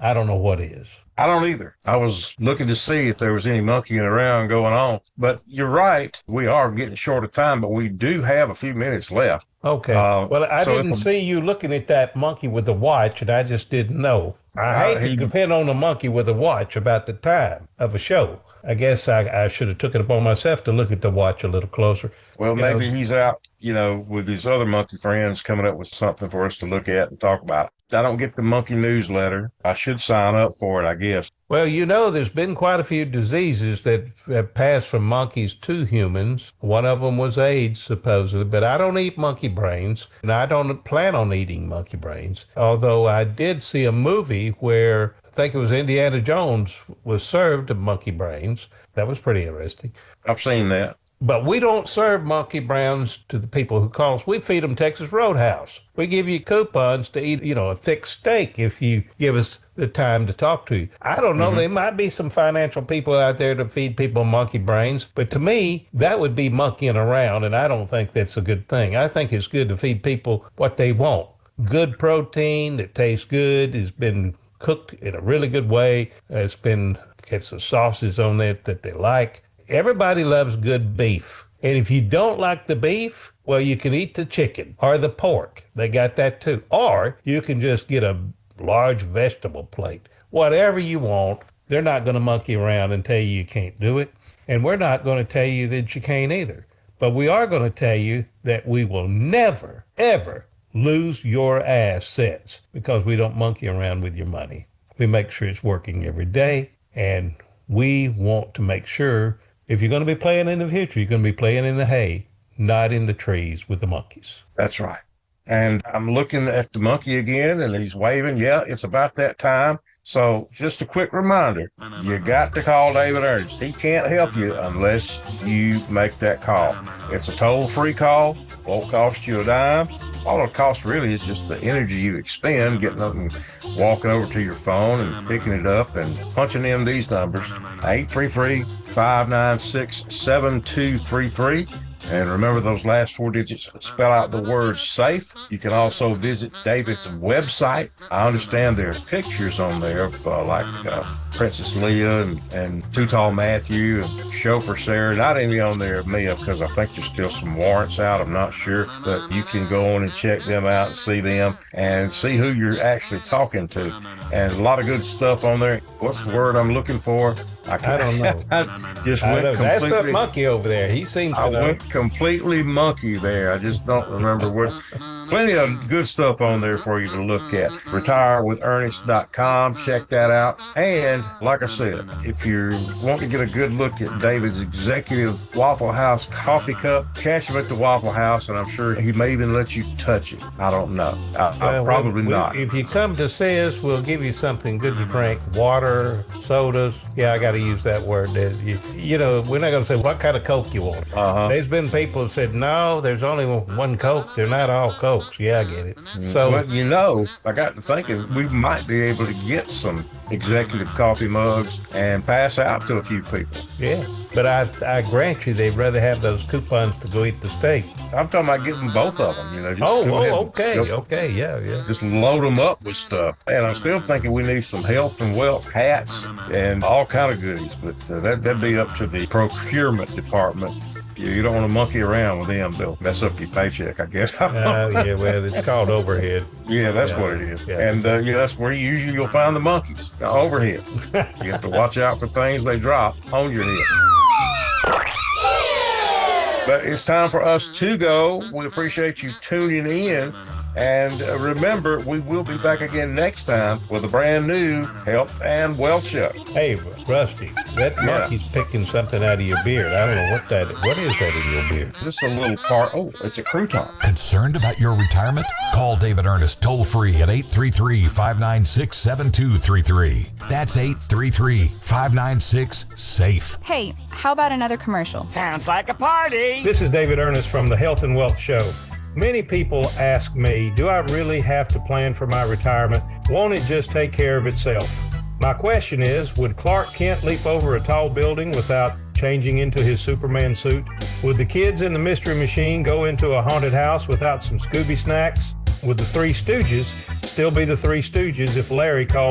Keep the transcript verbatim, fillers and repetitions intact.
I don't know what is. I don't either. I was looking to see if there was any monkeying around going on. But you're right. We are getting short of time, but we do have a few minutes left. Okay. Uh, Well, I so if didn't a, see you looking at that monkey with the watch, and I just didn't know. I uh, hate to he depend on a monkey with a watch about the time of a show. I guess I, I should have took it upon myself to look at the watch a little closer. Well, You know, maybe he's out, you know, with his other monkey friends coming up with something for us to look at and talk about. I don't get the monkey newsletter. I should sign up for it, I guess. well, you know, there's been quite a few diseases that have passed from monkeys to humans. One of them was AIDS, supposedly, but I don't eat monkey brains, and I don't plan on eating monkey brains. Although I did see a movie where I think it was Indiana Jones was served monkey brains. That was pretty interesting. I've seen that. But we don't serve monkey browns to the people who call us. We feed them Texas Roadhouse. We give you coupons to eat, you know, a thick steak if you give us the time to talk to you. I don't know. Mm-hmm. There might be some financial people out there to feed people monkey brains, but to me, that would be monkeying around, and I don't think that's a good thing. I think it's good to feed people what they want. Good protein that tastes good, has been cooked in a really good way. It's been, gets the sauces on it that they like. Everybody loves good beef. And if you don't like the beef, well, you can eat the chicken or the pork. They got that too. Or you can just get a large vegetable plate. Whatever you want. They're not going to monkey around and tell you you can't do it. And we're not going to tell you that you can't either. But we are going to tell you that we will never, ever lose your assets because we don't monkey around with your money. We make sure it's working every day. And we want to make sure if you're going to be playing in the future, you're going to be playing in the hay, not in the trees with the monkeys. That's right. And I'm looking at the monkey again, and he's waving. Yeah, it's about that time. So just a quick reminder, you got to call David Ernest. He can't help you unless you make that call. It's a toll-free call, won't cost you a dime. All it costs really is just the energy you expend getting up and walking over to your phone and picking it up and punching in these numbers, eight three three, five nine six, seven two three three. And remember, those last four digits spell out the word safe. You can also visit David's website. I understand there are pictures on there of uh, like uh, Princess Leia and, and Too Tall Matthew and Chauffeur Sarah. Not any on there of Mia because I think there's still some warrants out. I'm not sure. But you can go on and check them out and see them and see who you're actually talking to. And a lot of good stuff on there. What's the word I'm looking for? I, I don't know. I just I went know. That's completely. the monkey over there. He seems to I know. went completely monkey there. I just don't remember what. Plenty of good stuff on there for you to look at. retire with ernest dot com. Check that out. And like I said, if you want to get a good look at David's executive Waffle House coffee cup, catch him at the Waffle House, and I'm sure he may even let you touch it. I don't know. I, I Well, probably we- not. If you come to see us, we'll give you something good to drink. Water, sodas. Yeah, I got to use that word. There. You, you know, we're not going to say what kind of Coke you want. Uh-huh. There's been people who said, no, there's only one Coke. They're not all Cokes. Yeah, I get it. So, But you know, I got to thinking we might be able to get some executive coffee mugs and pass out to a few people. yeah. But I, I grant you, they'd rather have those coupons to go eat the steak. I'm talking about getting both of them, you know. Just Oh, go ahead oh, and okay. go- Okay. Yeah, yeah. Just load them up with stuff. And I'm still thinking we need some health and wealth hats and all kind of goodies. But uh, that, that'd be up to the procurement department. You, you don't want to monkey around with them. They'll mess up your paycheck, I guess. Uh, yeah, well, it's called overhead. Yeah, that's Yeah. what it is. Yeah. And uh, yeah, that's where usually you'll find the monkeys, the overhead. You have to watch out for things they drop on your head. But it's time for us to go. We appreciate you tuning in. And uh, remember, we will be back again next time with a brand new Health and Wealth Show. Hey, Rusty, that Yeah. monkey's picking something out of your beard. I don't know what that. What is that in your beard? Just a little part. Oh, it's a crouton. Concerned about your retirement? Call David Ernest toll free at eight three three, five nine six, seven two three three. That's eight three three, five nine six, SAFE. Hey, how about another commercial? Sounds like a party. This is David Ernest from the Health and Wealth Show. Many people ask me, do I really have to plan for my retirement? Won't it just take care of itself? My question is, would Clark Kent leap over a tall building without changing into his Superman suit? Would the kids in the Mystery Machine go into a haunted house without some Scooby snacks? Would the Three Stooges still be the Three Stooges if Larry called